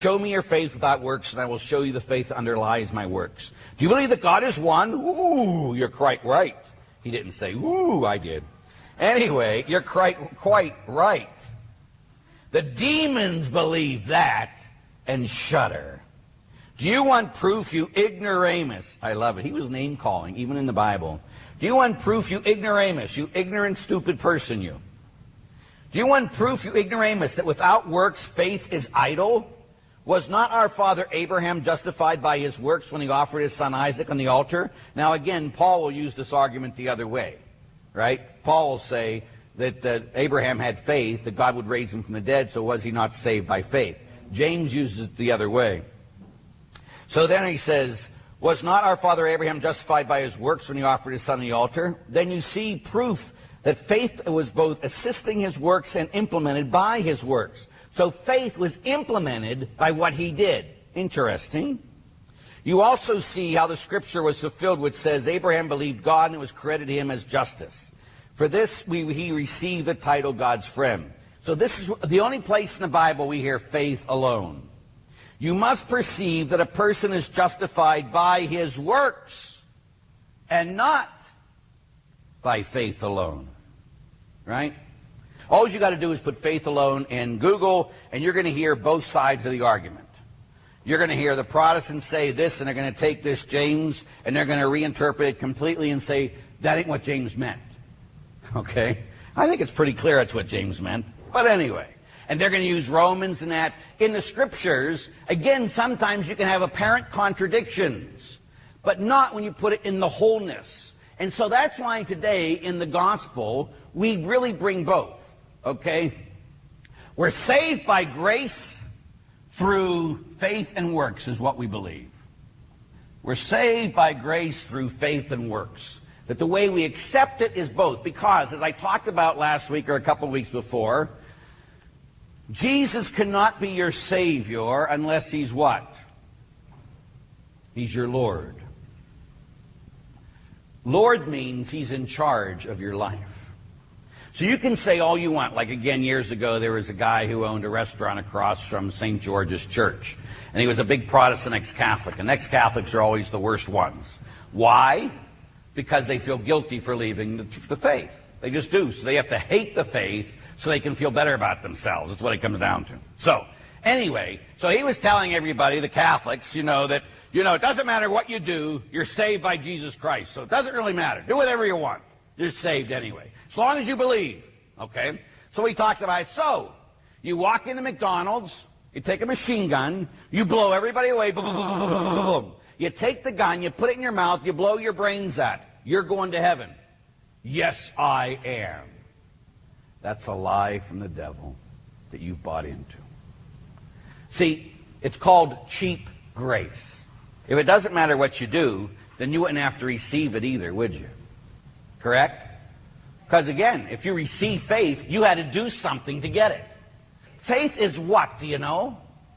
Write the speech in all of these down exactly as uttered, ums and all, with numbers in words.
Show me your faith without works, and I will show you the faith that underlies my works. Do you believe that God is one? Ooh, you're quite right. He didn't say, ooh, I did. Anyway, you're quite, quite right. The demons believe that and shudder. Do you want proof, you ignoramus? I love it. He was name-calling, even in the Bible. Do you want proof, you ignoramus, you ignorant, stupid person, you? Do you want proof, you ignoramus, that without works faith is idle? Was not our father Abraham justified by his works when he offered his son Isaac on the altar? Now again, Paul will use this argument the other way, right? Paul will say that uh, Abraham had faith that God would raise him from the dead, so was he not saved by faith? James uses it the other way. So then he says, was not our father Abraham justified by his works when he offered his son on the altar? Then you see proof that faith was both assisting his works and implemented by his works. So faith was implemented by what he did. Interesting. You also see how the scripture was fulfilled, which says, Abraham believed God and it was credited to him as justice. For this we, he received the title God's friend. So this is the only place in the Bible we hear faith alone. You must perceive that a person is justified by his works and not by faith alone. Right? All you got to do is put faith alone in Google, and you're going to hear both sides of the argument. You're going to hear the Protestants say this, and they're going to take this James, and they're going to reinterpret it completely and say, that ain't what James meant. Okay? I think it's pretty clear that's what James meant. But anyway. And they're going to use Romans and that. In the Scriptures, again, sometimes you can have apparent contradictions, but not when you put it in the wholeness. And so that's why today, in the Gospel, we really bring both. Okay? We're saved by grace through faith and works is what we believe. We're saved by grace through faith and works. That the way we accept it is both. Because, as I talked about last week or a couple of weeks before, Jesus cannot be your Savior unless he's what? He's your Lord. Lord means he's in charge of your life. So you can say all you want. Like, again, years ago, there was a guy who owned a restaurant across from Saint George's Church. And he was a big Protestant ex-Catholic. And ex-Catholics are always the worst ones. Why? Because they feel guilty for leaving the, the faith. They just do. So they have to hate the faith so they can feel better about themselves. That's what it comes down to. So, anyway, so he was telling everybody, the Catholics, you know, that, you know, it doesn't matter what you do, you're saved by Jesus Christ. So it doesn't really matter. Do whatever you want. You're saved anyway. As long as you believe. Okay? So we talked about it. So, you walk into McDonald's, you take a machine gun, you blow everybody away, boom, boom, boom, boom, boom, boom. You take the gun, you put it in your mouth, you blow your brains out. You're going to heaven. Yes, I am. That's a lie from the devil that you've bought into. See, it's called cheap grace. If it doesn't matter what you do, then you wouldn't have to receive it either, would you? Correct? Because again, if you receive faith, you had to do something to get it. Faith is what, do you know?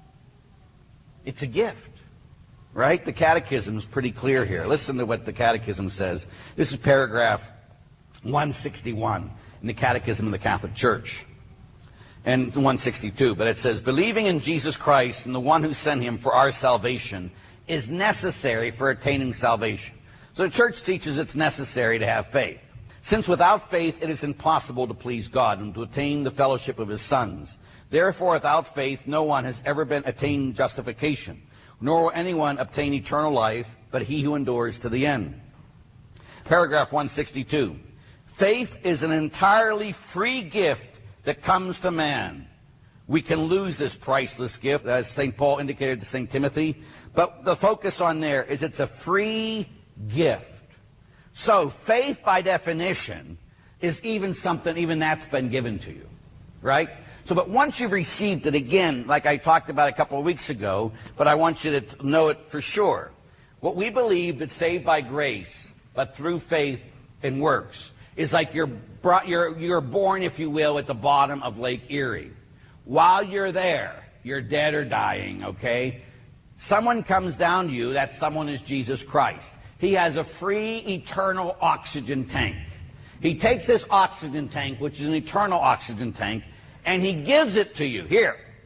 It's a gift. Right? The Catechism is pretty clear here. Listen to what the Catechism says. This is paragraph one sixty-one in the Catechism of the Catholic Church. And one sixty-two, but it says, believing in Jesus Christ and the one who sent him for our salvation is necessary for attaining salvation. So the Church teaches it's necessary to have faith. Since without faith it is impossible to please God and to attain the fellowship of his sons. Therefore, without faith no one has ever been attained justification, nor will anyone obtain eternal life, but he who endures to the end. Paragraph one sixty-two. Faith is an entirely free gift that comes to man. We can lose this priceless gift, as Saint Paul indicated to Saint Timothy, but the focus on there is it's a free gift. So faith, by definition, is even something, even that's been given to you, right? So, but once you've received it, again, like I talked about a couple of weeks ago, but I want you to know it for sure. What we believe that saved by grace, but through faith and works, is like you're brought, you're, you're born, if you will, at the bottom of Lake Erie. While you're there, you're dead or dying, okay? Someone comes down to you, that someone is Jesus Christ. He has a free, eternal oxygen tank. He takes this oxygen tank, which is an eternal oxygen tank, and he gives it to you. Here,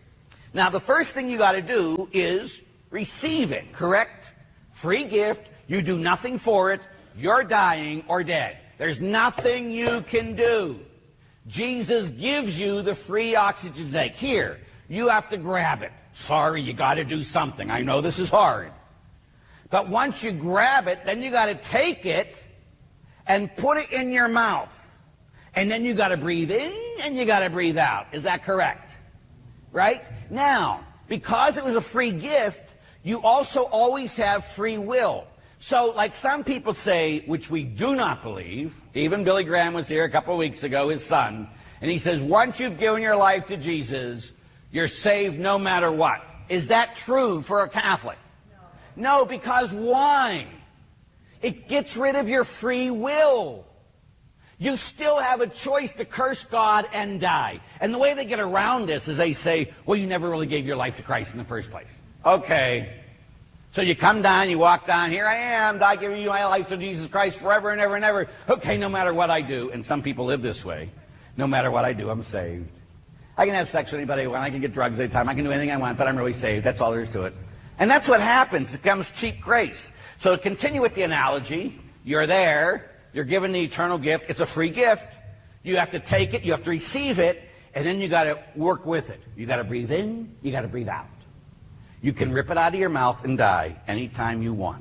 Now, the first thing you got to do is receive it, correct? Free gift. You do nothing for it. You're dying or dead. There's nothing you can do. Jesus gives you the free oxygen tank. Here, you have to grab it. Sorry, you got to do something. I know this is hard. But once you grab it, then you got to take it and put it in your mouth. And then you got to breathe in and you got to breathe out. Is that correct? Right? Now, because it was a free gift, you also always have free will. So, like some people say, which we do not believe, even Billy Graham was here a couple of weeks ago, his son, and he says, once you've given your life to Jesus, you're saved no matter what. Is that true for a Catholic? No, because why? It gets rid of your free will. You still have a choice to curse God and die. And the way they get around this is they say, well, you never really gave your life to Christ in the first place. Okay. So you come down, you walk down, here I am, I give you my life to Jesus Christ forever and ever and ever. Okay, no matter what I do. And some people live this way. No matter what I do, I'm saved. I can have sex with anybody I want. I can get drugs anytime. I can do anything I want, but I'm really saved. That's all there is to it. And that's what happens. It becomes cheap grace. So to continue with the analogy, you're there, you're given the eternal gift. It's a free gift. You have to take it, you have to receive it, and then you got to work with it. You got to breathe in, you got to breathe out. You can rip it out of your mouth and die anytime you want.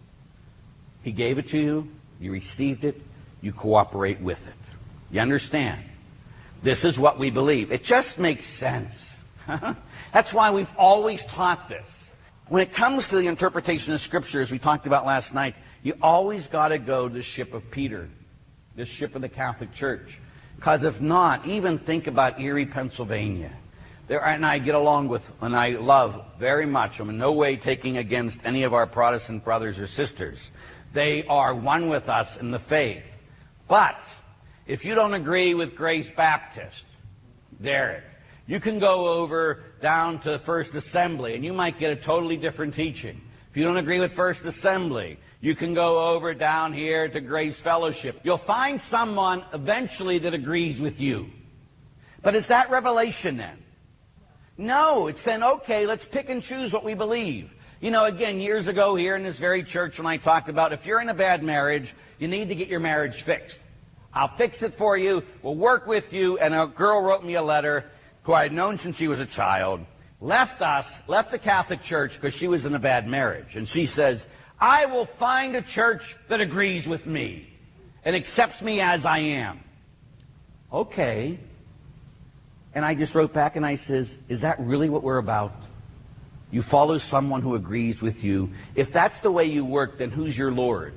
He gave it to you, you received it, you cooperate with it. You understand? This is what we believe. It just makes sense. That's why we've always taught this. When it comes to the interpretation of Scripture, as we talked about last night, you always got to go to the ship of Peter, the ship of the Catholic Church. Because if not, even think about Erie, Pennsylvania. There, and I get along with, and I love very much, I'm in no way taking against any of our Protestant brothers or sisters. They are one with us in the faith. But if you don't agree with Grace Baptist, Derek, you can go over down to First Assembly, and you might get a totally different teaching. If you don't agree with First Assembly, you can go over down here to Grace Fellowship. You'll find someone eventually that agrees with you. But is that revelation then? No, it's then, okay, let's pick and choose what we believe. You know, again, years ago here in this very church when I talked about if you're in a bad marriage, you need to get your marriage fixed. I'll fix it for you, we'll work with you, and a girl wrote me a letter who I had known since she was a child, left us, left the Catholic Church because she was in a bad marriage. And she says, I will find a church that agrees with me and accepts me as I am. Okay. And I just wrote back and I says, is that really what we're about? You follow someone who agrees with you. If that's the way you work, then who's your Lord?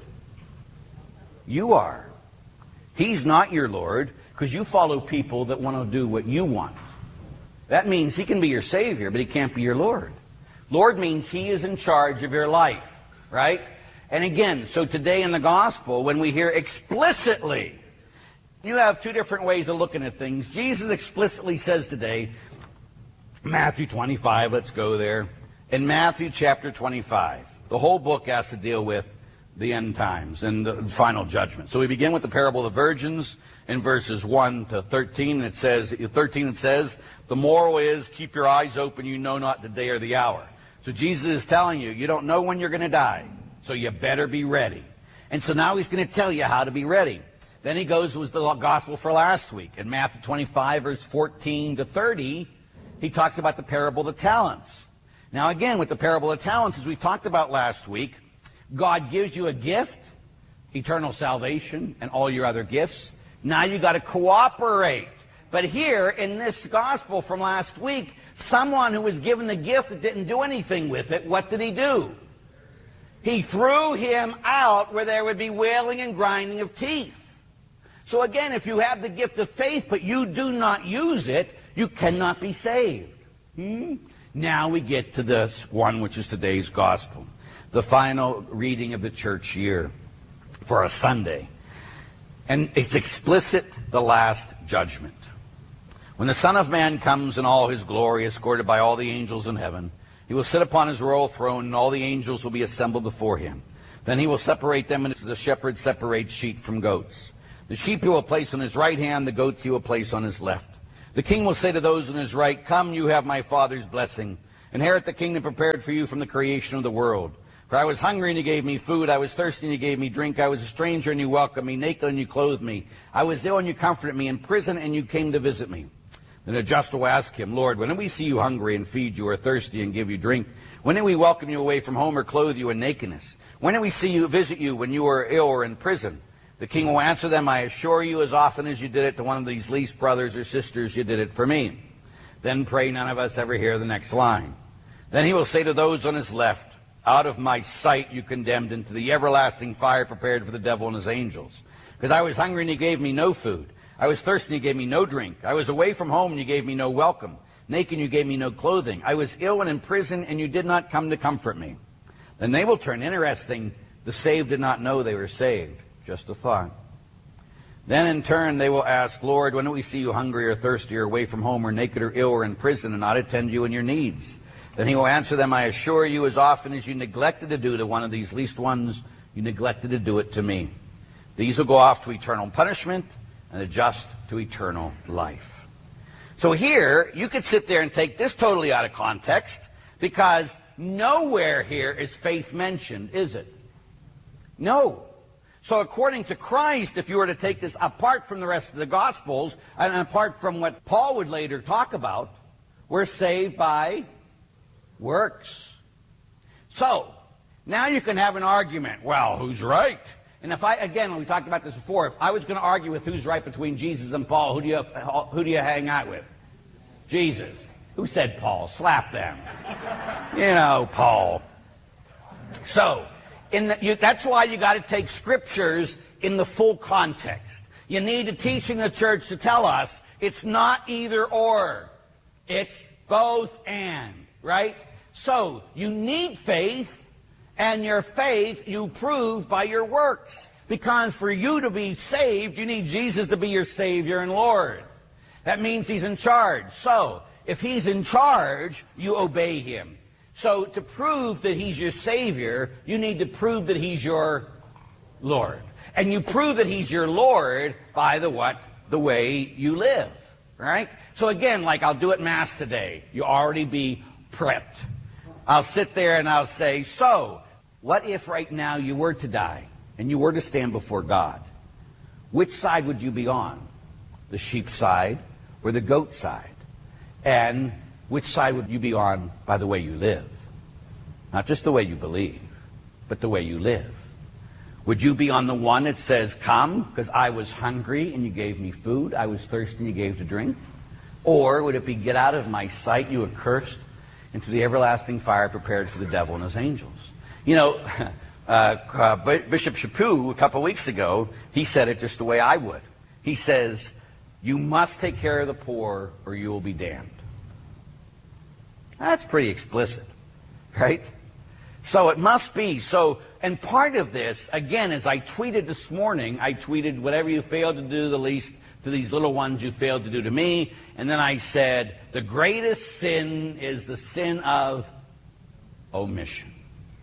You are. He's not your Lord because you follow people that want to do what you want. That means he can be your Savior, but he can't be your Lord. Lord means he is in charge of your life, right? And again, so today in the gospel, when we hear explicitly, you have two different ways of looking at things. Jesus explicitly says today, Matthew twenty-five, let's go there. In Matthew chapter twenty-five, the whole book has to deal with the end times and the final judgment. So we begin with the parable of the virgins in verses one to thirteen. And it says, thirteen it says, the moral is, keep your eyes open, you know not the day or the hour. So Jesus is telling you, you don't know when you're going to die, so you better be ready. And so now he's going to tell you how to be ready. Then he goes with the gospel for last week. In Matthew twenty-five, verse fourteen to thirty, he talks about the parable of the talents. Now again, with the parable of talents, as we talked about last week, God gives you a gift, eternal salvation, and all your other gifts. Now you got to cooperate. But here, in this gospel from last week, someone who was given the gift that didn't do anything with it, what did he do? He threw him out where there would be wailing and grinding of teeth. So again, if you have the gift of faith, but you do not use it, you cannot be saved. Hmm? Now we get to this one, which is today's gospel. The final reading of the church year for a Sunday. And it's explicit, the last judgment. When the Son of Man comes in all his glory, escorted by all the angels in heaven, he will sit upon his royal throne, and all the angels will be assembled before him. Then he will separate them as the shepherd separates sheep from goats. The sheep he will place on his right hand, the goats he will place on his left. The king will say to those on his right, come, you have my Father's blessing. Inherit the kingdom prepared for you from the creation of the world. For I was hungry, and you gave me food. I was thirsty, and you gave me drink. I was a stranger, and you welcomed me. Naked, and you clothed me. I was ill, and you comforted me. In prison, and you came to visit me. Then the just will ask him, Lord, when did we see you hungry and feed you, or thirsty and give you drink? When did we welcome you away from home or clothe you in nakedness? When did we see you visit you when you were ill or in prison? The king will answer them, I assure you, as often as you did it to one of these least brothers or sisters, you did it for me. Then pray none of us ever hear the next line. Then he will say to those on his left, out of my sight you condemned into the everlasting fire prepared for the devil and his angels. Because I was hungry and you gave me no food. I was thirsty and you gave me no drink. I was away from home and you gave me no welcome. Naked and you gave me no clothing. I was ill and in prison and you did not come to comfort me. Then they will turn. Interesting, the saved did not know they were saved. Just a thought. Then in turn they will ask, Lord, when do we see you hungry or thirsty or away from home or naked or ill or in prison and not attend you in your needs? Then he will answer them, I assure you, as often as you neglected to do to one of these least ones, you neglected to do it to me. These will go off to eternal punishment, and the just to eternal life. So here, you could sit there and take this totally out of context, because nowhere here is faith mentioned, is it? No. So according to Christ, if you were to take this apart from the rest of the Gospels, and apart from what Paul would later talk about, we're saved by works. So, now you can have an argument. Well, who's right? And if I, again, we talked about this before, if I was going to argue with who's right between Jesus and Paul, who do you, who do you hang out with? Jesus. Who said Paul? Slap them. You know, Paul. So, in the, you, that's why you got to take scriptures in the full context. You need a teaching the church to tell us it's not either or. It's both and, right? So, you need faith, and your faith you prove by your works. Because for you to be saved, you need Jesus to be your Savior and Lord. That means He's in charge. So, if He's in charge, you obey Him. So, to prove that He's your Savior, you need to prove that He's your Lord. And you prove that He's your Lord by the what? The way you live. Right? So again, like I'll do at Mass today, you already be prepped. I'll sit there and I'll say, so, what if right now you were to die and you were to stand before God? Which side would you be on? The sheep side or the goat side? And which side would you be on by the way you live? Not just the way you believe, but the way you live. Would you be on the one that says, come, because I was hungry and you gave me food, I was thirsty and you gave to drink? Or would it be, get out of my sight, you accursed, into the everlasting fire prepared for the devil and his angels? You know, uh, uh, Bishop Chaput, a couple of weeks ago, he said it just the way I would. He says, you must take care of the poor or you will be damned. That's pretty explicit, right? So it must be. So, and part of this, again, as I tweeted this morning, I tweeted, whatever you failed to do the least to these little ones, you failed to do to me. And then I said, the greatest sin is the sin of omission.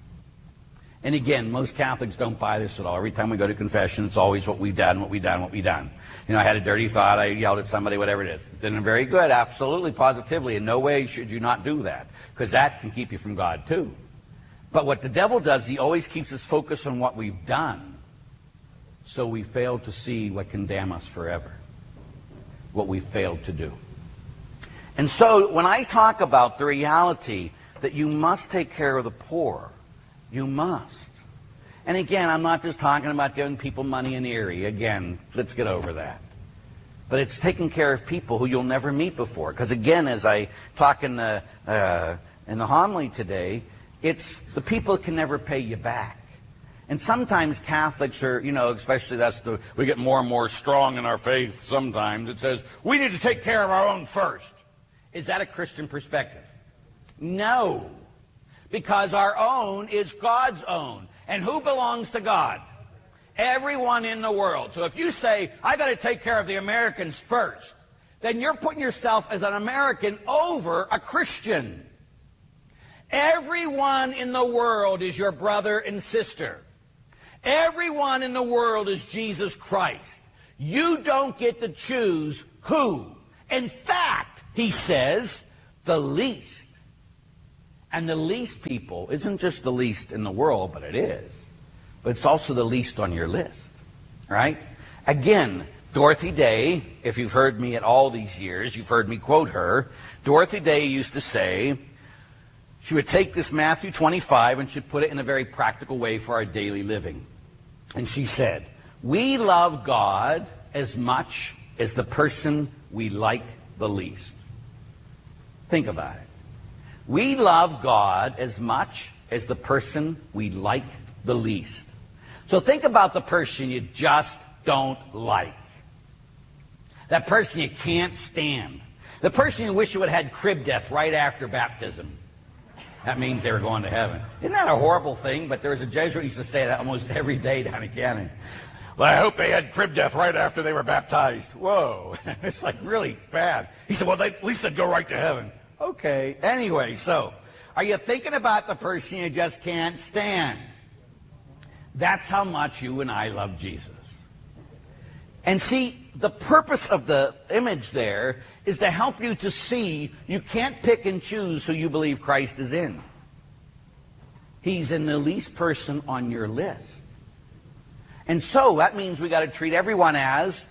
And again, most Catholics don't buy this at all. Every time we go to confession, it's always what we've done, what we've done, what we've done. You know, I had a dirty thought, I yelled at somebody, whatever it is. Didn't very good, absolutely, positively. In no way should you not do that, because that can keep you from God too. But what the devil does, he always keeps us focused on what we've done, so we fail to see what can damn us forever, what we failed to do. And so when I talk about the reality that you must take care of the poor, you must. And again, I'm not just talking about giving people money in Erie. Again, let's get over that. But it's taking care of people who you'll never meet before. Because again, as I talk in the, uh, in the homily today, it's the people that can never pay you back. And sometimes Catholics are, you know, especially that's the, we get more and more strong in our faith sometimes. It says, we need to take care of our own first. Is that a Christian perspective? No. Because our own is God's own. And who belongs to God? Everyone in the world. So if you say, I got to take care of the Americans first, then you're putting yourself as an American over a Christian. Everyone in the world is your brother and sister. Everyone in the world is Jesus Christ. You don't get to choose who In fact, he says, the least. And the least people isn't just the least in the world, but it is. But it's also the least on your list, right? Again, Dorothy Day, if you've heard me at all these years, you've heard me quote her. Dorothy Day used to say, she would take this Matthew twenty-five and she'd put it in a very practical way for our daily living. And she said, we love God as much as the person we like the least. Think about it. We love God as much as the person we like the least. So think about the person you just don't like. That person you can't stand. The person you wish you would have had crib death right after baptism. That means they were going to heaven. Isn't that a horrible thing? But there was a Jesuit who used to say that almost every day down in Canada. Well, I hope they had crib death right after they were baptized. Whoa. It's like really bad. He said, well, they, at least they'd go right to heaven. Okay. Anyway, so are you thinking about the person you just can't stand? That's how much you and I love Jesus. And see, the purpose of the image there is to help you to see you can't pick and choose who you believe Christ is in. He's in the least person on your list. And so that means we got to treat everyone as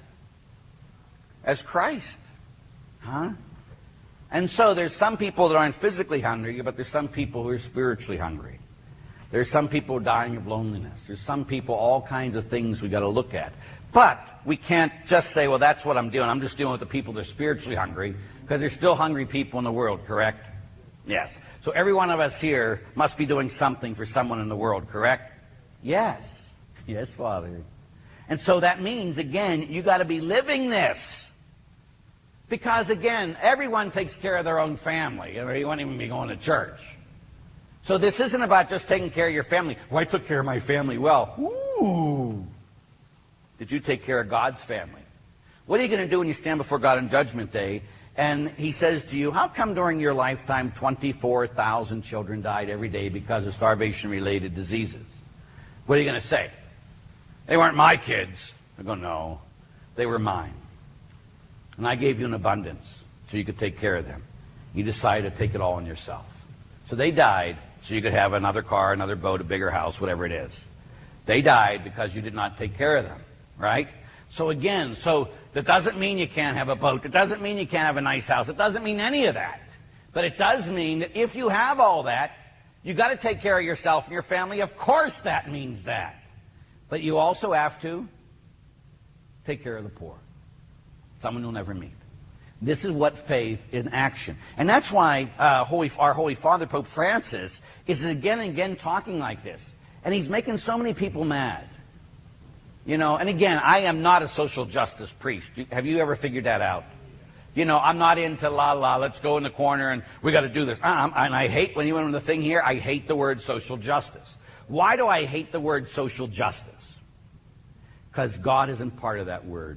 as Christ. Huh? And so there's some people that aren't physically hungry, but there's some people who are spiritually hungry. There's some people dying of loneliness. There's some people, all kinds of things we got to look at. But we can't just say, well, that's what I'm doing. I'm just dealing with the people that are spiritually hungry, because there's still hungry people in the world, correct? Yes. So every one of us here must be doing something for someone in the world, correct? Yes. Yes, Father. And so that means, again, you got to be living this. Because, again, everyone takes care of their own family. You know, you won't even be going to church. So this isn't about just taking care of your family. Well, I took care of my family well. Ooh. Did you take care of God's family? What are you going to do when you stand before God on Judgment Day and he says to you, how come during your lifetime twenty-four thousand children died every day because of starvation-related diseases? What are you going to say? They weren't my kids. I go, no, they were mine. And I gave you an abundance so you could take care of them. You decided to take it all on yourself. So they died so you could have another car, another boat, a bigger house, whatever it is. They died because you did not take care of them. Right? So again, so that doesn't mean you can't have a boat. It doesn't mean you can't have a nice house. It doesn't mean any of that. But it does mean that if you have all that, you got to take care of yourself and your family. Of course that means that. But you also have to take care of the poor. Someone you'll never meet. This is what faith in action. And that's why uh, Holy, our Holy Father, Pope Francis, is again and again talking like this. And he's making so many people mad. You know, and again, I am not a social justice priest. Have you ever figured that out? You know, I'm not into la la, let's go in the corner and we got to do this. Um, and I hate, when you went on the thing here, I hate the word social justice. Why do I hate the word social justice? Because God isn't part of that word.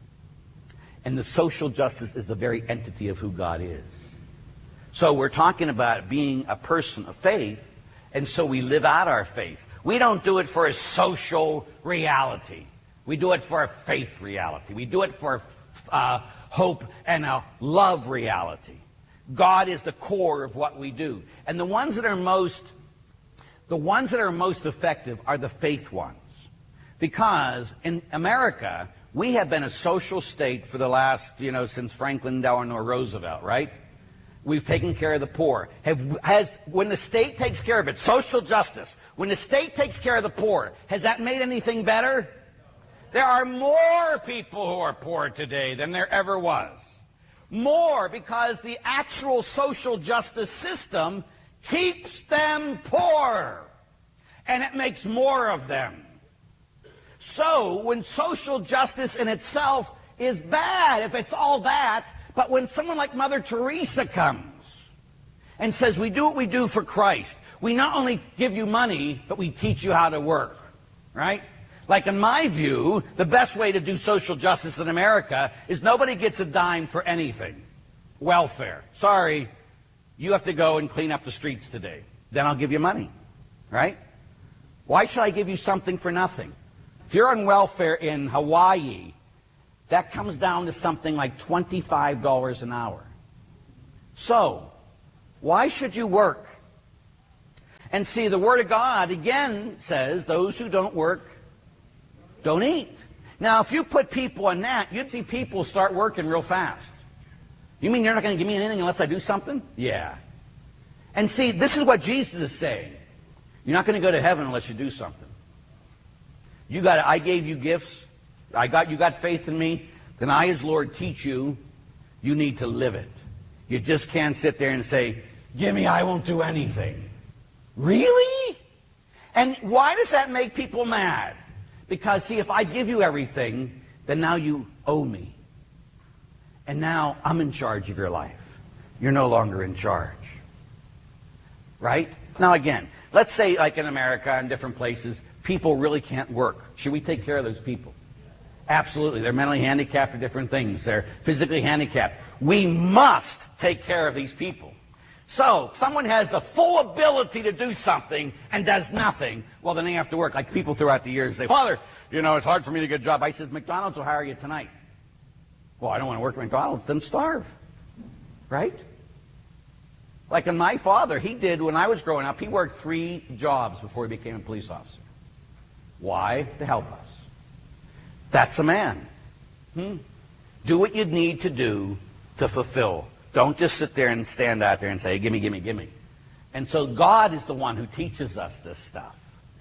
And the social justice is the very entity of who God is. So we're talking about being a person of faith, and so we live out our faith. We don't do it for a social reality. We do it for a faith reality. We do it for uh, hope and a love reality. God is the core of what we do. And the ones that are most, the ones that are most effective are the faith ones. Because in America, we have been a social state for the last, you know, since Franklin Delano Roosevelt, right? We've taken care of the poor. Have, has, when the state takes care of it, social justice, when the state takes care of the poor, has that made anything better? There are more people who are poor today than there ever was. More, because the actual social justice system keeps them poor. And it makes more of them. So, when social justice in itself is bad, if it's all that, but when someone like Mother Teresa comes and says, we do what we do for Christ, we not only give you money, but we teach you how to work, right? Like in my view, the best way to do social justice in America is nobody gets a dime for anything. Welfare. Sorry, you have to go and clean up the streets today. Then I'll give you money, right? Why should I give you something for nothing? If you're on welfare in Hawaii, That comes down to something like twenty-five dollars an hour. So, why should you work? And see, the Word of God, again, says, those who don't work, don't eat. Now, if you put people on that, you'd see people start working real fast. You mean you're not going to give me anything unless I do something? Yeah. And see, this is what Jesus is saying. You're not going to go to heaven unless you do something. You got, I gave you gifts. I got, you got faith in me. Then I, as Lord, teach you. You need to live it. You just can't sit there and say, give me, I won't do anything. Really? And why does that make people mad? Because, see, if I give you everything, then now you owe me. And now I'm in charge of your life. You're no longer in charge. Right? Now, again, let's say, like in America and different places, people really can't work. Should we take care of those people? Absolutely. They're mentally handicapped or different things. They're physically handicapped. We must take care of these people. So, someone has the full ability to do something and does nothing, well, then they have to work. Like people throughout the years say, Father, you know, it's hard for me to get a job. I said, McDonald's will hire you tonight. Well, I don't want to work at McDonald's. Then starve. Right? Like in my father, he did, when I was growing up, he worked three jobs before he became a police officer. Why? To help us. That's a man. Hmm? Do what you need to do to fulfill. Don't just sit there and stand out there and say, gimme, gimme, gimme. And so God is the one who teaches us this stuff.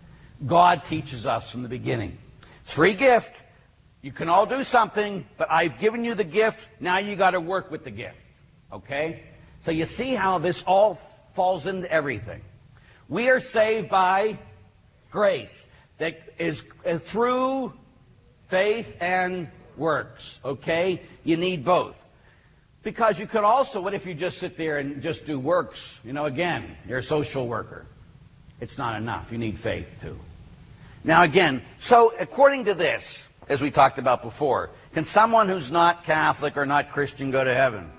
God teaches us from the beginning. It's a free gift. You can all do something, but I've given you the gift. Now you got to work with the gift. Okay? So you see how this all falls into everything. We are saved by grace. That is through faith and works. Okay? You need both. Because you could also, what if you just sit there and just do works? You know, again, you're a social worker. It's not enough. You need faith too. Now again, so according to this, as we talked about before, can someone who's not Catholic or not Christian go to heaven?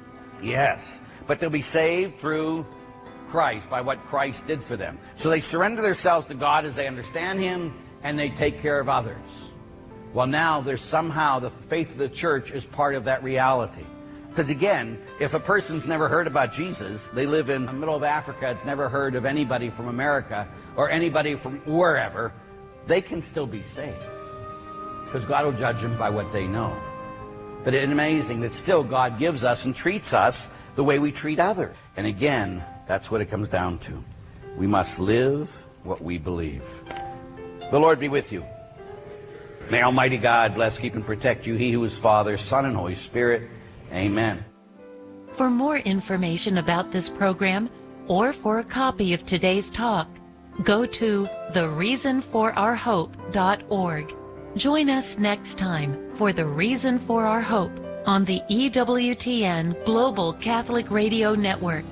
Yes. But they'll be saved through Christ, by what Christ did for them. So they surrender themselves to God as they understand Him, and they take care of others. Well, now there's somehow the faith of the church is part of that reality. Because again, if a person's never heard about Jesus, they live in the middle of Africa, it's never heard of anybody from America or anybody from wherever, they can still be saved. Because God will judge them by what they know. But it's amazing that still God gives us and treats us the way we treat others. And again, that's what it comes down to. We must live what we believe. The Lord be with you. May Almighty God bless, keep, and protect you, He who is Father, Son, and Holy Spirit. Amen. For more information about this program or for a copy of today's talk, go to the reason for our hope dot org. Join us next time for The Reason for Our Hope on the E W T N Global Catholic Radio Network.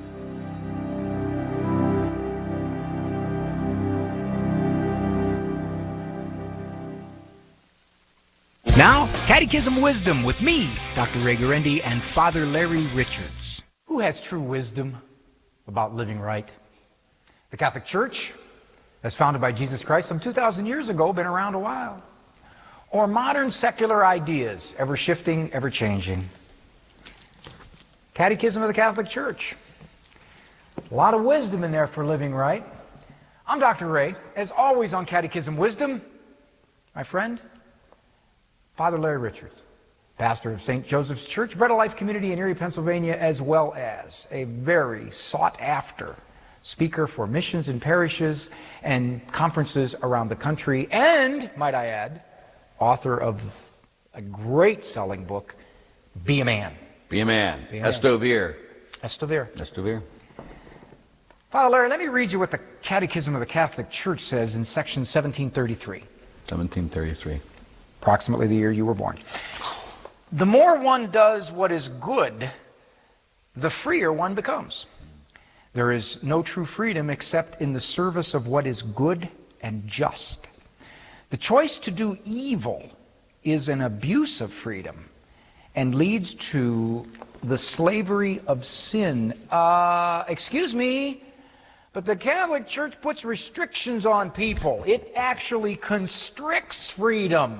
Now, Catechism Wisdom with me, Doctor Ray Guarendi, and Father Larry Richards. Who has true wisdom about living right? The Catholic Church, as founded by Jesus Christ some two thousand years ago, been around a while. Or modern secular ideas, ever shifting, ever changing. Catechism of the Catholic Church. A lot of wisdom in there for living right. I'm Doctor Ray, as always on Catechism Wisdom, my friend, Father Larry Richards, pastor of Saint Joseph's Church, Bread of Life Community in Erie, Pennsylvania, as well as a very sought-after speaker for missions and parishes and conferences around the country, and, might I add, author of a great selling book, Be a Man. Be a Man. Be a Man. Estovere. Estovere. Estovere. Father Larry, let me read you what the Catechism of the Catholic Church says in section seventeen thirty-three. seventeen thirty-three. Approximately the year you were born. The more one does what is good, the freer one becomes. There is no true freedom except in the service of what is good and just. The choice to do evil is an abuse of freedom and leads to the slavery of sin. Uh, excuse me, but the Catholic Church puts restrictions on people. It actually constricts freedom.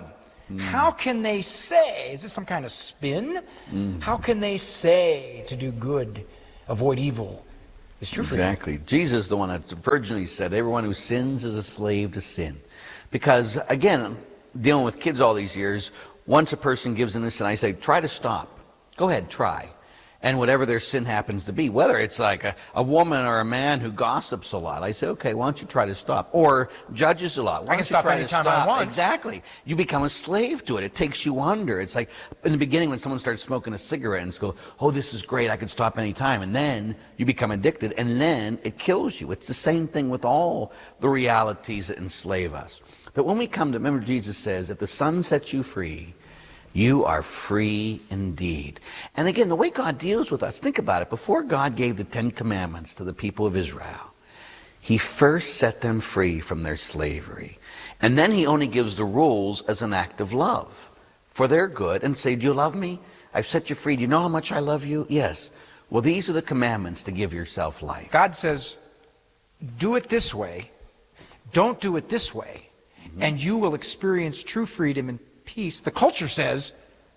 Mm. How can they say, is this some kind of spin? Mm. How can they say to do good, avoid evil, is true freedom? Exactly. Jesus, the one that virginally said, everyone who sins is a slave to sin. Because, again, dealing with kids all these years, once a person gives in this, and I say, try to stop. Go ahead, try. And whatever their sin happens to be, whether it's like a, a woman or a man who gossips a lot, I say, okay, why don't you try to stop? Or judges a lot. Why I can don't you stop try anytime to stop? I want. Exactly. You become a slave to it. It takes you under. It's like in the beginning when someone starts smoking a cigarette and go, oh, this is great, I can stop anytime. And then you become addicted, and then it kills you. It's the same thing with all the realities that enslave us. But when we come to, remember Jesus says, if the Son sets you free, you are free indeed. And again, the way God deals with us, think about it. Before God gave the Ten Commandments to the people of Israel, he first set them free from their slavery. And then he only gives the rules as an act of love for their good and say, do you love me? I've set you free. Do you know how much I love you? Yes. Well, these are the commandments to give yourself life. God says, do it this way. Don't do it this way. Mm-hmm. And you will experience true freedom and peace. The culture says,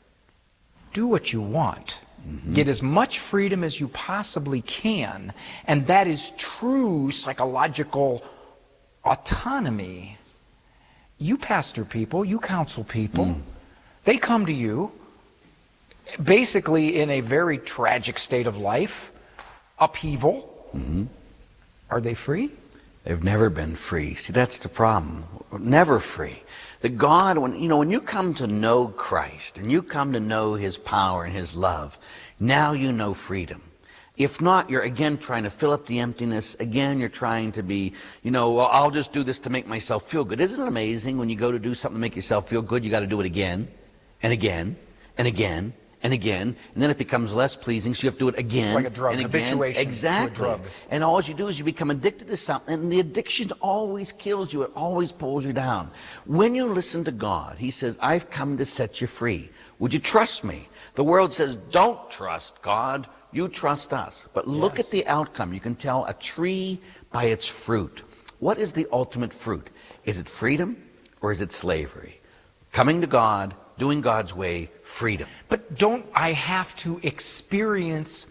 do what you want. Mm-hmm. Get as much freedom as you possibly can. And that is true psychological autonomy. You pastor people, you counsel people. Mm. They come to you basically in a very tragic state of life, upheaval. Mm-hmm. Are they free? They've never been free. See, that's the problem. Never free. The God, when you know, when you come to know Christ and you come to know his power and his love, now you know freedom. If not, you're again trying to fill up the emptiness. Again, you're trying to be, you know, well, I'll just do this to make myself feel good. Isn't it amazing when you go to do something to make yourself feel good, you got to do it again and again and again and again, and then it becomes less pleasing, so you have to do it again. Like a drug, and again. Habituation exactly. to a drug. And all you do is you become addicted to something, and the addiction always kills you. It always pulls you down. When you listen to God, he says, I've come to set you free. Would you trust me? The world says, don't trust God. You trust us. But look yes. at the outcome. You can tell a tree by its fruit. What is the ultimate fruit? Is it freedom or is it slavery? Coming to God, doing God's way, freedom. But don't I have to experience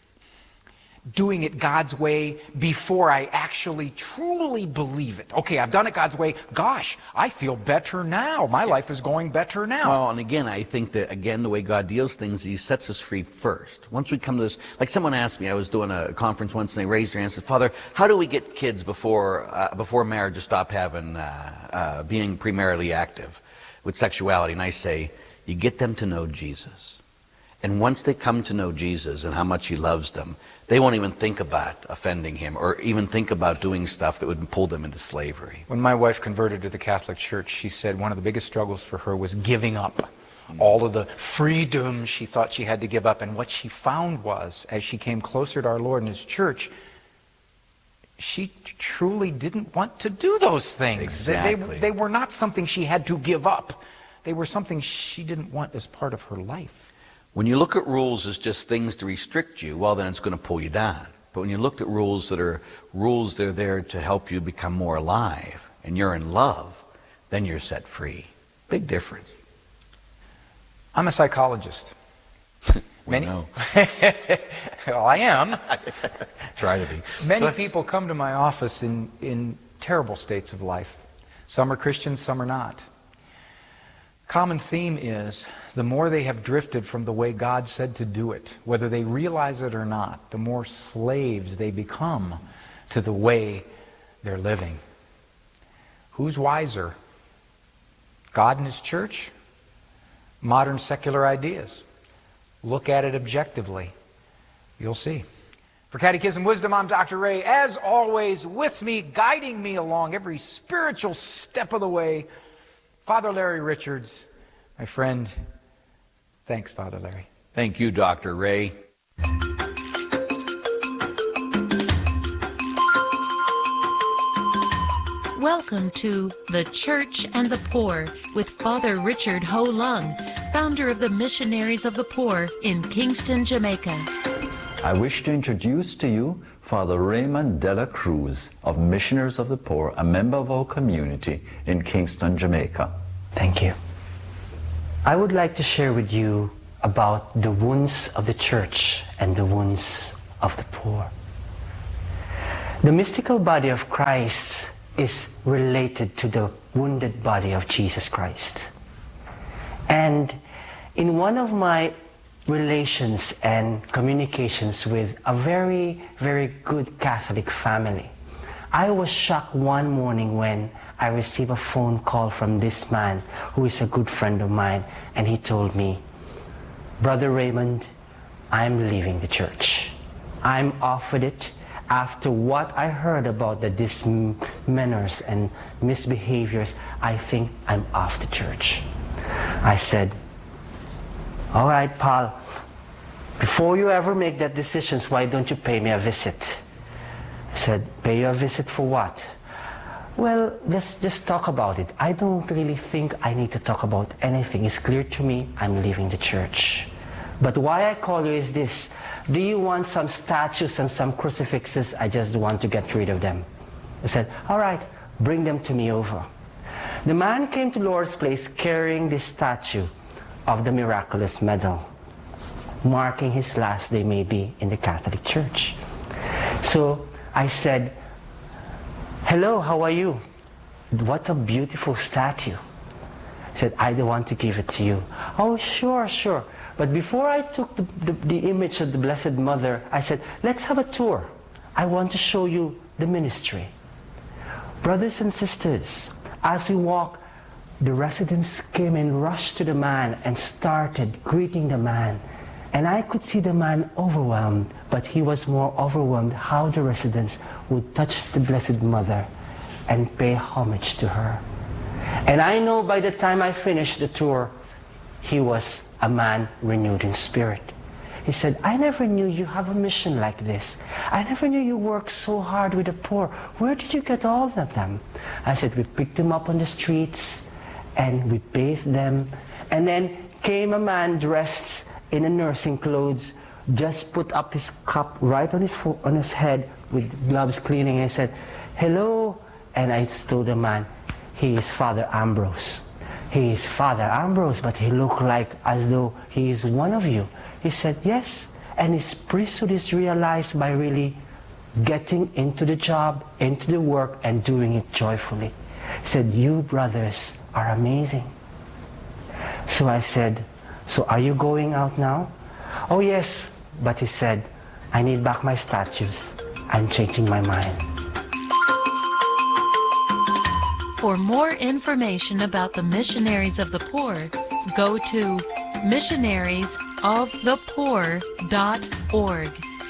doing it God's way before I actually truly believe it? Okay, I've done it God's way. Gosh, I feel better now. My life is going better now. Well, and again, I think that, again, the way God deals things, he sets us free first. Once we come to this, like someone asked me, I was doing a conference once, and they raised their hand and said, Father, how do we get kids before, uh, before marriage to stop having, uh, uh, being premaritally active with sexuality? And I say, you get them to know Jesus. And once they come to know Jesus and how much he loves them, they won't even think about offending him or even think about doing stuff that would pull them into slavery. When my wife converted to the Catholic Church, she said one of the biggest struggles for her was giving up all of the freedom she thought she had to give up. And what she found was, as she came closer to our Lord and his church, she truly didn't want to do those things. Exactly. They, they, they were not something she had to give up. They were something she didn't want as part of her life. When you look at rules as just things to restrict you, well, then it's going to pull you down. But when you look at rules that are rules that are there to help you become more alive, and you're in love, then you're set free. Big difference. I'm a psychologist. Many, know. Well, I am. Try to be. Many people come to my office in, in terrible states of life. Some are Christians, some are not. Common theme is the more they have drifted from the way God said to do it, whether they realize it or not, the more slaves they become to the way they're living. Who's wiser? God and his church? Modern secular ideas? Look at it objectively. You'll see. For Catechism Wisdom, I'm Doctor Ray. As always, with me, guiding me along every spiritual step of the way, Father Larry Richards, my friend. Thanks, Father Larry. Thank you, Doctor Ray. Welcome to The Church and the Poor with Father Richard Ho Lung, founder of the Missionaries of the Poor in Kingston, Jamaica. I wish to introduce to you Father Raymond de la Cruz of Missionaries of the Poor, a member of our community in Kingston, Jamaica. Thank you. I would like to share with you about the wounds of the church and the wounds of the poor. The mystical body of Christ is related to the wounded body of Jesus Christ. And in one of my relations and communications with a very, very good Catholic family, I was shocked one morning when I received a phone call from this man who is a good friend of mine, and he told me, "Brother Raymond, I'm leaving the church. I'm offered it after what I heard about the dismanners and misbehaviors. I think I'm off the church." I said, "All right, pal, before you ever make that decision, why don't you pay me a visit?" I said, "Pay you a visit for what?" "Well, let's just talk about it. I don't really think I need to talk about anything. It's clear to me I'm leaving the church. But why I call you is this. Do you want some statues and some crucifixes? I just want to get rid of them." I said, "All right, bring them to me over." The man came to Lord's Place carrying this statue of the miraculous medal, marking his last day maybe in the Catholic Church. So I said, "Hello, how are you? What a beautiful statue." He said, "I don't want to give it to you." "Oh, sure, sure. But before I took the, the, the image of the Blessed Mother, I said, let's have a tour. I want to show you the ministry." Brothers and sisters, as we walked, the residents came and rushed to the man and started greeting the man. And I could see the man overwhelmed, but he was more overwhelmed how the residents would touch the Blessed Mother and pay homage to her. And I know by the time I finished the tour, he was a man renewed in spirit. He said, "I never knew you have a mission like this. I never knew you work so hard with the poor. Where did you get all of them?" I said, "We picked them up on the streets and we bathed them." And then came a man dressed in a nursing clothes, just put up his cup right on his, on his head with gloves cleaning. I said, "Hello." And I told the man, "He is Father Ambrose." "He is Father Ambrose, but he looked like as though he is one of you." He said, "Yes." And his priesthood is realized by really getting into the job, into the work, and doing it joyfully. He said, "You brothers are amazing." So I said, "So are you going out now?" "Oh yes." But he said, "I need back my statues. I'm changing my mind." For more information about the Missionaries of the Poor, go to missionaries of the poor dot org.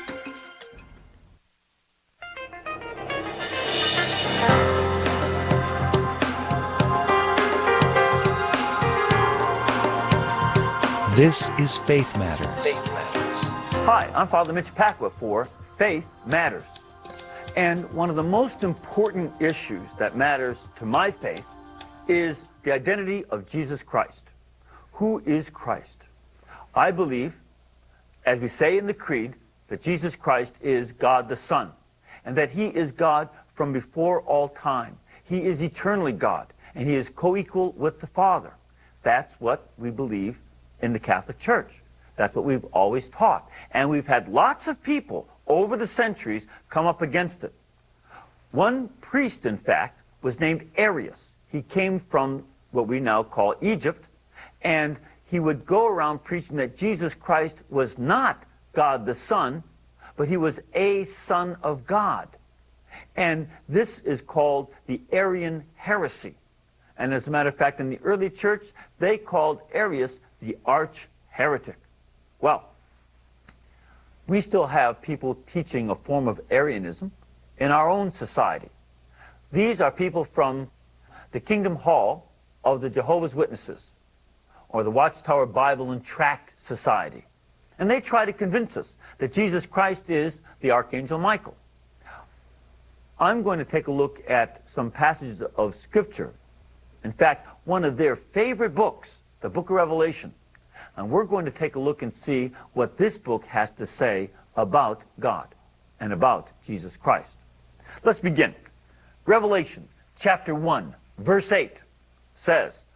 This is Faith Matters. Faith Matters. Hi, I'm Father Mitch Pacwa for Faith Matters. And one of the most important issues that matters to my faith is the identity of Jesus Christ. Who is Christ? I believe, as we say in the Creed, that Jesus Christ is God the Son, and that he is God from before all time. He is eternally God, and he is co-equal with the Father. That's what we believe in the Catholic Church. That's what we've always taught. And we've had lots of people over the centuries come up against it. One priest, in fact, was named Arius. He came from what we now call Egypt, and he would go around preaching that Jesus Christ was not God the Son, but he was a Son of God. And this is called the Arian heresy. And as a matter of fact, in the early church, they called Arius the arch heretic. Well, we still have people teaching a form of Arianism in our own society. These are people from the Kingdom Hall of the Jehovah's Witnesses, or the Watchtower Bible and Tract Society. And they try to convince us that Jesus Christ is the Archangel Michael. I'm going to take a look at some passages of Scripture. In fact, one of their favorite books, the Book of Revelation. And we're going to take a look and see what this book has to say about God and about Jesus Christ. Let's begin. Revelation chapter one, verse eight says,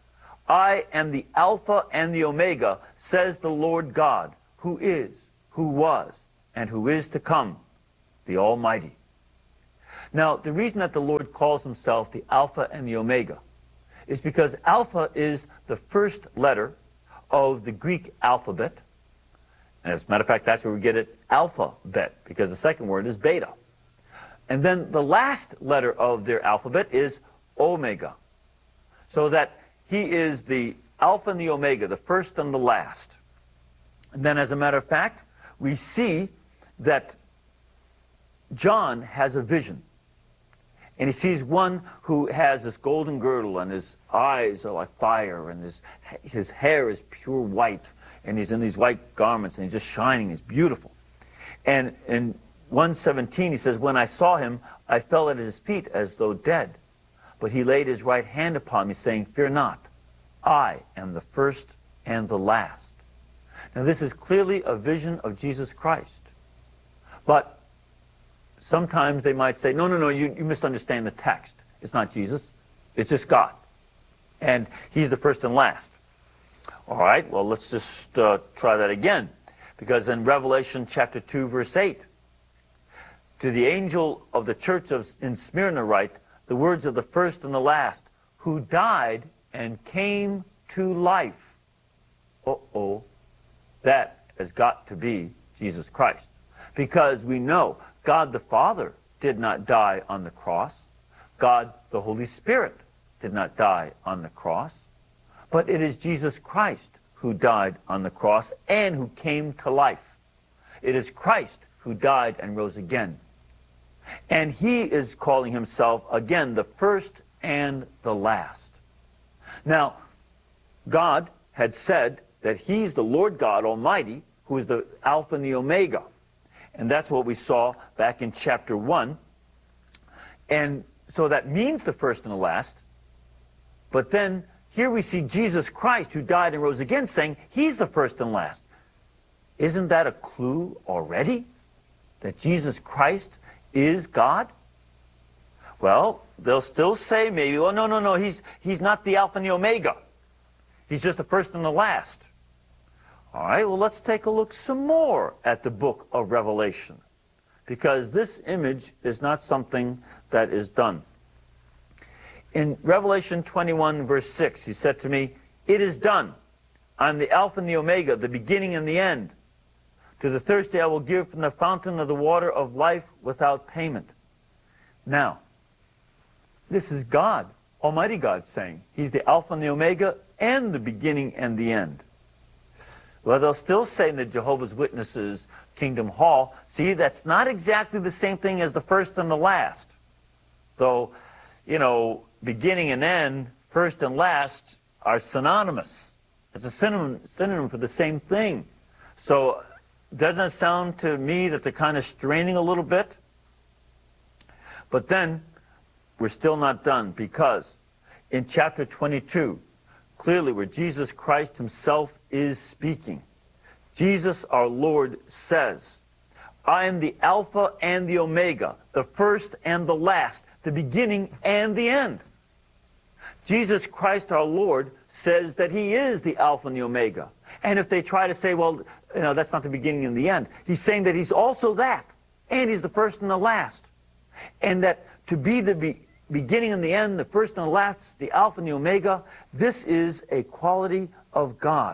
I am the Alpha and the Omega, says the Lord God, who is, who was, and who is to come, the Almighty. Now, the reason that the Lord calls himself the Alpha and the Omega is because Alpha is the first letter of the Greek alphabet. And as a matter of fact, that's where we get it, alphabet, because the second word is beta. And then the last letter of their alphabet is Omega. So that he is the Alpha and the Omega, the first and the last. And then as a matter of fact, we see that John has a vision. And he sees one who has this golden girdle, and his eyes are like fire, and his, his hair is pure white, and he's in these white garments, and he's just shining, he's beautiful. And in one seventeen, he says, when I saw him, I fell at his feet as though dead. But he laid his right hand upon me, saying, fear not, I am the first and the last. Now this is clearly a vision of Jesus Christ. But sometimes they might say, no, no, no, you, you misunderstand the text. It's not Jesus. It's just God. And he's the first and last. All right, well, let's just uh, try that again. Because in Revelation chapter two, verse eight, to the angel of the church of, in Smyrna write, the words of the first and the last, who died and came to life. Uh-oh, that has got to be Jesus Christ. Because we know God the Father did not die on the cross. God the Holy Spirit did not die on the cross. But it is Jesus Christ who died on the cross and who came to life. It is Christ who died and rose again. And he is calling himself, again, the first and the last. Now, God had said that he's the Lord God Almighty, who is the Alpha and the Omega. And that's what we saw back in chapter one. And so that means the first and the last. But then here we see Jesus Christ, who died and rose again, saying he's the first and last. Isn't that a clue already? That Jesus Christ is God? Well, they'll still say maybe, well, no, no, no, he's, he's not the Alpha and the Omega. He's just the first and the last. All right, well, let's take a look some more at the book of Revelation, because this image is not something that is done. In Revelation twenty-one, verse six, he said to me, it is done. I'm the Alpha and the Omega, the beginning and the end. To the thirsty I will give from the fountain of the water of life without payment. Now, this is God, Almighty God, saying he's the Alpha and the Omega and the beginning and the end. Well, they'll still say in the Jehovah's Witnesses Kingdom Hall, see, that's not exactly the same thing as the first and the last. Though, you know, beginning and end, first and last, are synonymous. It's a synonym, synonym for the same thing. So, doesn't it sound to me that they're kind of straining a little bit? But then, we're still not done, because in chapter twenty-two, clearly where Jesus Christ himself is speaking, Jesus our Lord says, I am the Alpha and the Omega, the first and the last, the beginning and the end. Jesus Christ our Lord says that he is the Alpha and the Omega. And if they try to say, well, you know, that's not the beginning and the end, he's saying that he's also that, and he's the first and the last. And that to be the be beginning and the end, the first and the last, the Alpha and the Omega, this is a quality of God.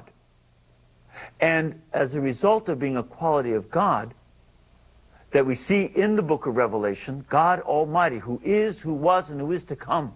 And as a result of being a quality of God, that we see in the book of Revelation, God Almighty, who is, who was, and who is to come,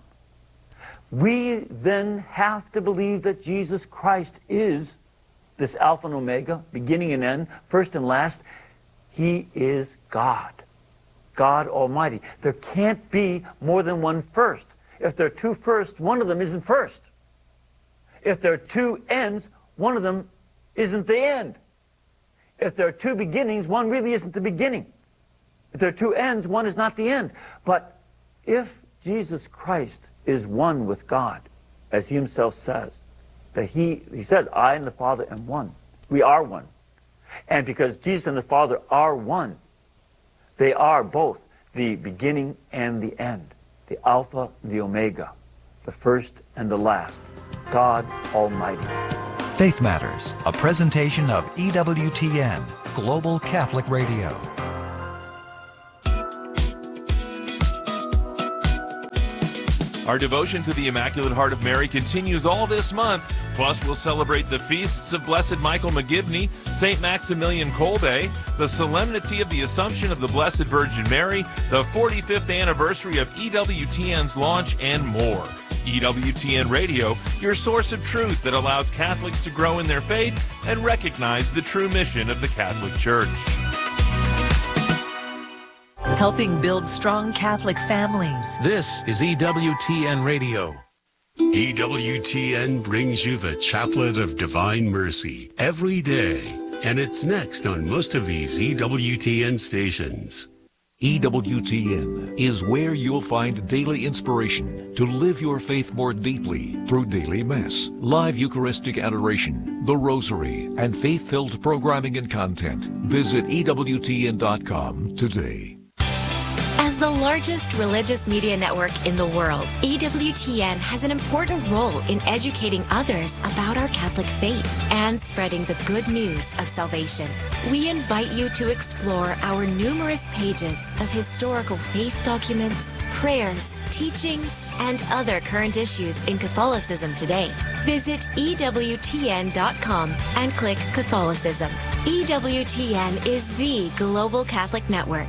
we then have to believe that Jesus Christ is this Alpha and Omega, beginning and end, first and last. He is God. God Almighty. There can't be more than one first. If there are two firsts, one of them isn't first. If there are two ends, one of them isn't the end. If there are two beginnings, one really isn't the beginning. If there are two ends, one is not the end. But if Jesus Christ is one with God, as he himself says, that he, he says, I and the Father am one. We are one. And because Jesus and the Father are one, they are both the beginning and the end, the Alpha and the Omega, the first and the last, God Almighty. Faith Matters, a presentation of E W T N, Global Catholic Radio. Our devotion to the Immaculate Heart of Mary continues all this month. Plus, we'll celebrate the feasts of Blessed Michael McGivney, Saint Maximilian Kolbe, the solemnity of the Assumption of the Blessed Virgin Mary, the forty-fifth anniversary of E W T N's launch, and more. E W T N Radio, your source of truth that allows Catholics to grow in their faith and recognize the true mission of the Catholic Church. Helping build strong Catholic families. This is E W T N Radio. E W T N brings you the Chaplet of Divine Mercy every day, and it's next on most of these E W T N stations. E W T N is where you'll find daily inspiration to live your faith more deeply through daily Mass, live Eucharistic adoration, the Rosary, and faith-filled programming and content. Visit E W T N dot com today. As the largest religious media network in the world, E W T N has an important role in educating others about our Catholic faith and spreading the good news of salvation. We invite you to explore our numerous pages of historical faith documents, prayers, teachings, and other current issues in Catholicism today. Visit E W T N dot com and click Catholicism. E W T N is the global Catholic network.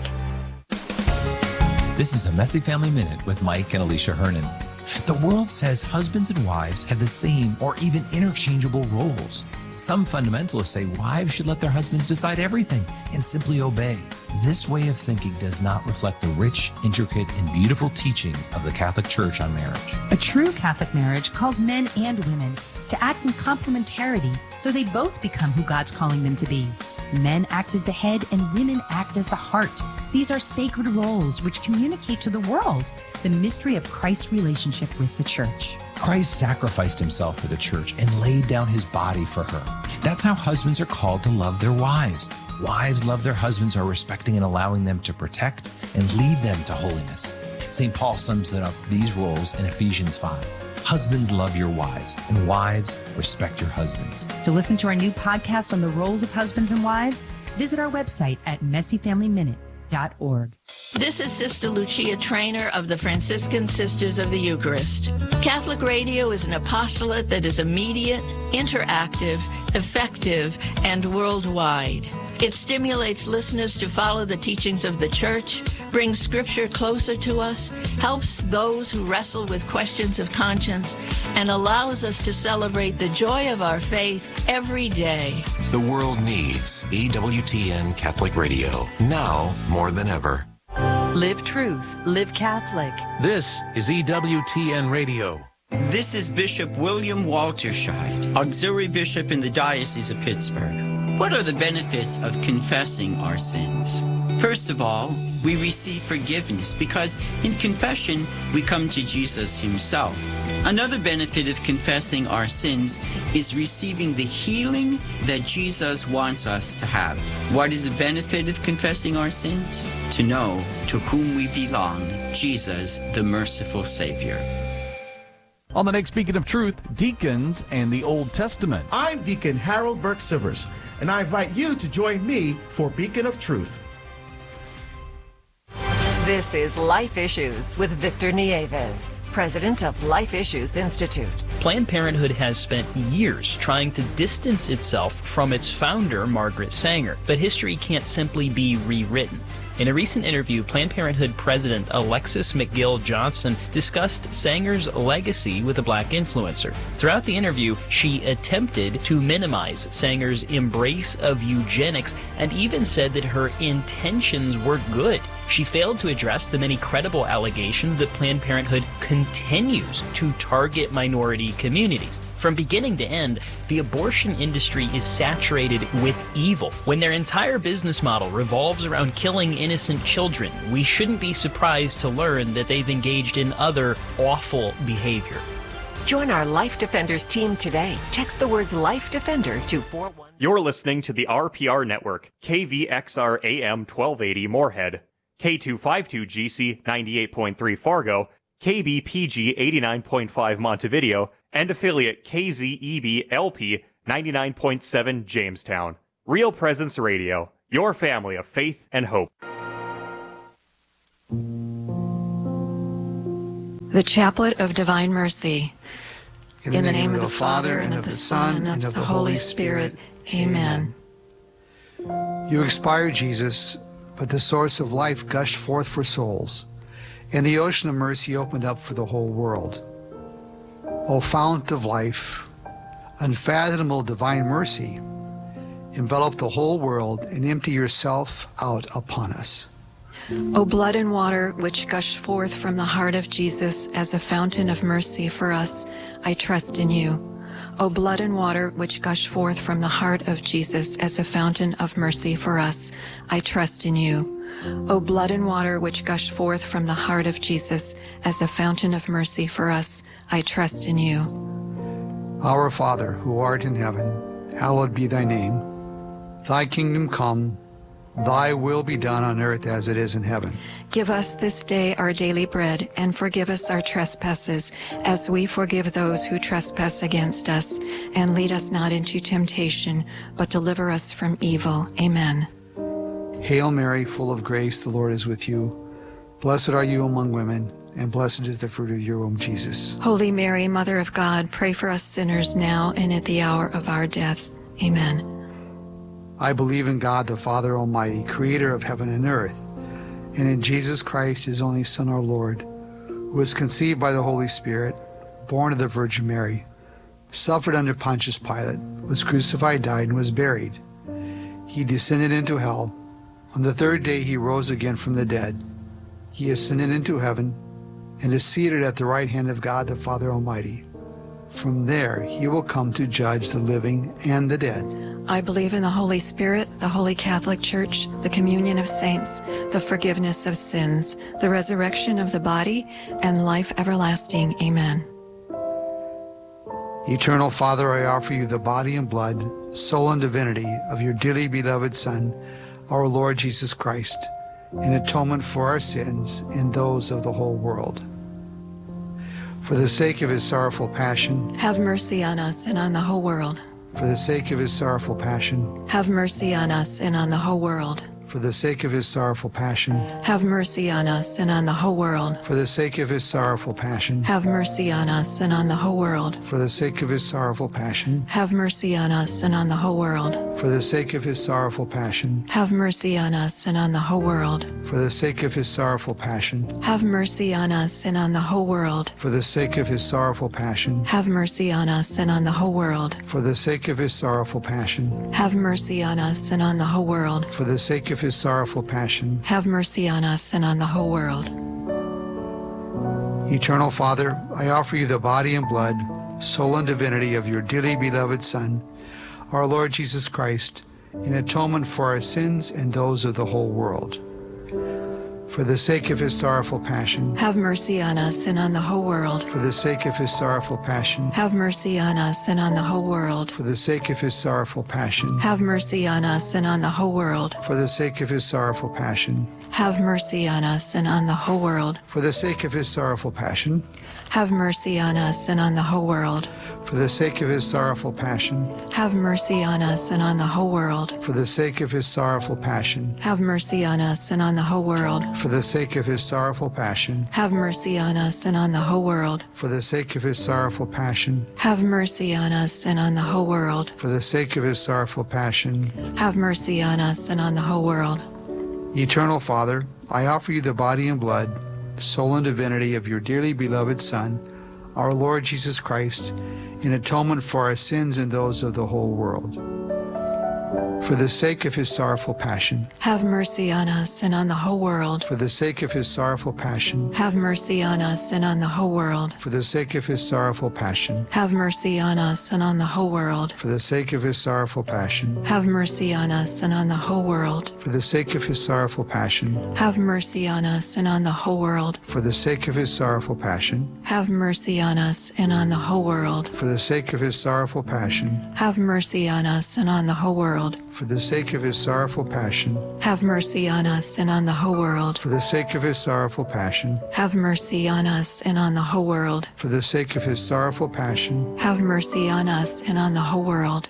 This is a Messy Family Minute with Mike and Alicia Hernan. The world says husbands and wives have the same or even interchangeable roles. Some fundamentalists say wives should let their husbands decide everything and simply obey. This way of thinking does not reflect the rich, intricate, and beautiful teaching of the Catholic Church on marriage. A true Catholic marriage calls men and women to act in complementarity so they both become who God's calling them to be. Men act as the head and women act as the heart. These are sacred roles which communicate to the world the mystery of Christ's relationship with the church. Christ sacrificed himself for the church and laid down his body for her. That's how husbands are called to love their wives. Wives love their husbands are respecting and allowing them to protect and lead them to holiness. Saint Paul sums it up these roles in Ephesians five. Husbands, love your wives, and wives, respect your husbands. To listen to our new podcast on the roles of husbands and wives, visit our website at messy family minute dot org. This is Sister Lucia Trainer of the Franciscan Sisters of the Eucharist. Catholic radio is an apostolate that is immediate, interactive, effective, and worldwide. It stimulates listeners to follow the teachings of the Church, brings Scripture closer to us, helps those who wrestle with questions of conscience, and allows us to celebrate the joy of our faith every day. The world needs E W T N Catholic Radio, now more than ever. Live truth, live Catholic. This is E W T N Radio. This is Bishop William Walterscheid, Auxiliary Bishop in the Diocese of Pittsburgh. What are the benefits of confessing our sins? First of all, we receive forgiveness because in confession, we come to Jesus himself. Another benefit of confessing our sins is receiving the healing that Jesus wants us to have. What is the benefit of confessing our sins? To know to whom we belong, Jesus, the merciful Savior. On the next Beacon of Truth, Deacons and the Old Testament. I'm Deacon Harold Burke-Sivers, and I invite you to join me for Beacon of Truth. This is Life Issues with Victor Nieves, president of Life Issues Institute. Planned Parenthood has spent years trying to distance itself from its founder, Margaret Sanger, but history can't simply be rewritten. In a recent interview, Planned Parenthood President Alexis McGill Johnson discussed Sanger's legacy with a black influencer. Throughout the interview, she attempted to minimize Sanger's embrace of eugenics and even said that her intentions were good. She failed to address the many credible allegations that Planned Parenthood continues to target minority communities. From beginning to end, the abortion industry is saturated with evil. When their entire business model revolves around killing innocent children, we shouldn't be surprised to learn that they've engaged in other awful behavior. Join our Life Defenders team today. Text the words Life Defender to four one. You're listening to the R P R Network, K V X R A M twelve eighty Moorhead, K two fifty-two G C ninety-eight point three Fargo, K B P G eighty-nine point five Montevideo, and affiliate K Z E B L P ninety-nine point seven Jamestown. Real Presence Radio, your family of faith and hope. The Chaplet of Divine Mercy. In, In the name, name of the Father, and of the Son, and of the Holy Spirit. Amen. You expired, Jesus, but the source of life gushed forth for souls, and the ocean of mercy opened up for the whole world. O fount of life, unfathomable divine mercy, envelop the whole world and empty yourself out upon us. O blood and water which gush forth from the heart of Jesus as a fountain of mercy for us, I trust in you. O blood and water which gush forth from the heart of Jesus as a fountain of mercy for us, I trust in you. O blood and water which gush forth from the heart of Jesus as a fountain of mercy for us, I trust in you. Our Father, who art in heaven, hallowed be thy name. Thy kingdom come, thy will be done on earth as it is in heaven. Give us this day our daily bread, and forgive us our trespasses, as we forgive those who trespass against us. And lead us not into temptation, but deliver us from evil. Amen. Hail Mary, full of grace, the Lord is with you. Blessed are you among women, and blessed is the fruit of your womb, Jesus. Holy Mary, Mother of God, pray for us sinners now and at the hour of our death. Amen. I believe in God, the Father Almighty, creator of heaven and earth, and in Jesus Christ, his only Son, our Lord, who was conceived by the Holy Spirit, born of the Virgin Mary, suffered under Pontius Pilate, was crucified, died, and was buried. He descended into hell. On the third day he rose again from the dead. He ascended into heaven and is seated at the right hand of God, the Father Almighty. From there he will come to judge the living and the dead. I believe in the Holy Spirit, the Holy Catholic Church, the communion of saints, the forgiveness of sins, the resurrection of the body, and life everlasting. Amen. Eternal Father, I offer you the body and blood, soul and divinity of your dearly beloved Son, our Lord Jesus Christ, in atonement for our sins and those of the whole world. For the sake of his sorrowful passion, have mercy on us and on the whole world. For the sake of his sorrowful passion, have mercy on us and on the whole world. For the sake of his sorrowful passion, have mercy on us and on the whole world. For the sake of his sorrowful passion, have mercy on us and on the whole world. For the sake of his sorrowful passion, have mercy on us and on the whole world. For the sake of his sorrowful passion, have mercy on us and on the whole world. For the sake of his sorrowful passion, have mercy on us and on the whole world. For the sake of his sorrowful passion, have mercy on us and on the whole world. For the sake of his sorrowful passion, have mercy on us and on the whole world. For the sake of his sorrowful passion, have mercy on us and on the whole world. Eternal Father, I offer you the body and blood, soul and divinity of your dearly beloved Son, our Lord Jesus Christ, in atonement for our sins and those of the whole world. For the sake of his sorrowful passion, have mercy on us and on the whole world. For the sake of his sorrowful passion, have mercy on us and on the whole world. For the sake of his sorrowful passion, have mercy on us and on the whole world. For the sake of his sorrowful passion, have mercy on us and on the whole world. For the sake of his sorrowful passion, have mercy on us and on the whole world. For the sake of his sorrowful passion, have mercy on us and on the whole world. For the sake of his sorrowful passion, have mercy on us and on the whole world. For the sake of his sorrowful passion, have mercy on us and on the whole world. For the sake of his sorrowful passion, have mercy on us and on the whole world. For the sake of his sorrowful passion, have mercy on us and on the whole world. Eternal Father, I offer you the body and blood, soul and divinity of your dearly beloved Son, our Lord Jesus Christ, in atonement for our sins and those of the whole world. For the sake of his sorrowful passion, have mercy on us and on the whole world. For the sake of his sorrowful passion, have mercy on us and on the whole world. For the sake of his sorrowful passion, have mercy on us and on the whole world. For the sake of his sorrowful passion, have mercy on us and on the whole world. For the sake of his sorrowful passion, have mercy on us and on the whole world. For the sake of his sorrowful passion, have mercy on us and on the whole world. For the sake of his sorrowful passion, have mercy on us and on the whole world. for the sake of his sorrowful passion, have mercy on us and on the whole world. for the sake of his sorrowful passion, Have mercy on us and on the whole world. for the sake of his sorrowful passion. Have mercy on us and on the whole world.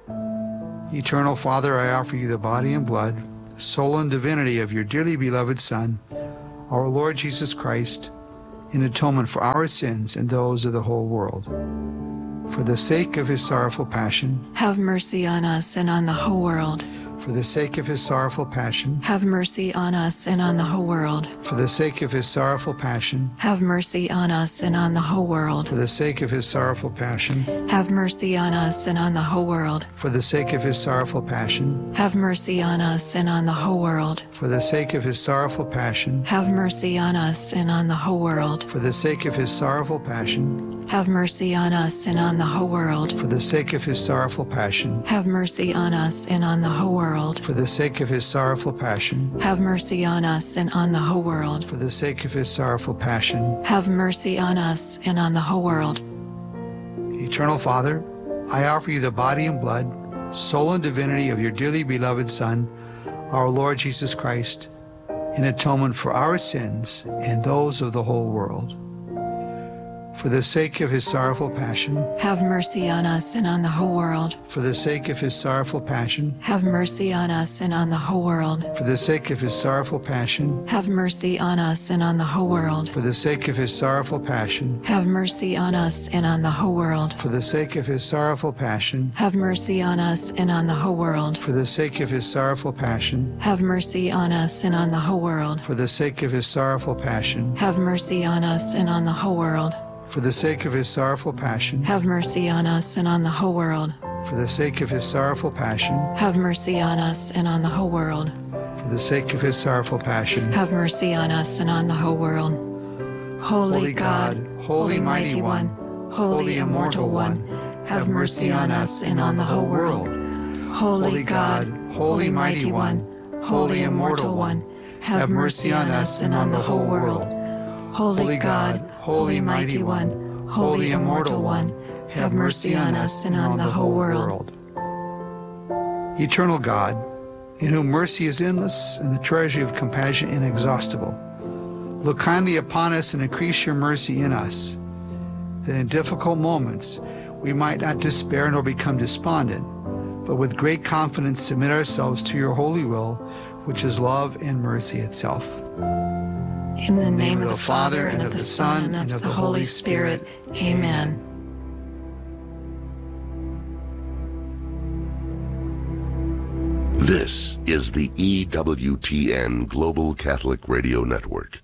Eternal Father, I offer you the body and blood, soul and divinity of your dearly beloved Son, our Lord Jesus Christ, in atonement for our sins and those of the whole world. For the sake of his sorrowful passion, Have mercy on us and on the whole world. for the sake of his sorrowful passion, Have mercy on us and on the whole world. for the sake of his sorrowful passion, Have mercy on us and on the whole world. for the sake of his sorrowful passion, Have mercy on us and on the whole world. for the sake of his sorrowful passion, Have mercy on us and on the whole world. for the sake of his sorrowful passion, Have mercy on us and on the whole world. for the sake of his sorrowful passion, Have mercy on us and on the whole world. for the sake of his sorrowful passion, Have mercy on us and on the whole world. for the sake of his sorrowful passion, Have mercy on us and on the whole world. for the sake of his sorrowful passion. Have mercy on us and on the whole world. Eternal Father, I offer you the body and blood, soul and divinity of your dearly beloved Son, our Lord Jesus Christ, in atonement for our sins and those of the whole world. For the sake of his sorrowful passion, Have mercy on us and on the whole world. for the sake of his sorrowful passion, Have mercy on us and on the whole world. for the sake of his sorrowful passion, Have mercy on us and on the whole world. for the sake of his sorrowful passion, Have mercy on us and on the whole world. for the sake of his sorrowful passion, Have mercy on us and on the whole world. for the sake of his sorrowful passion, Have mercy on us and on the whole world. for the sake of his sorrowful passion, Have mercy on us and on the whole world. for the sake of his sorrowful passion, Have mercy on us and on the whole world. for the sake of his sorrowful passion, Have mercy on us and on the whole world. for the sake of his sorrowful passion. Have mercy on us and on the whole world. Holy God, Holy Mighty One, Holy Immortal One, have mercy on us and on the whole world. Holy God, Holy Mighty One, Holy Immortal One, have mercy on us and on the whole world. Holy God, Holy Mighty One, Holy Immortal One, have mercy on us and on the whole world. Eternal God, in whom mercy is endless and the treasury of compassion inexhaustible, look kindly upon us and increase your mercy in us, that in difficult moments we might not despair nor become despondent, but with great confidence submit ourselves to your holy will, which is love and mercy itself. In the name of the Father, and of the Son, and of the Holy Spirit. Amen. This is the E W T N Global Catholic Radio Network.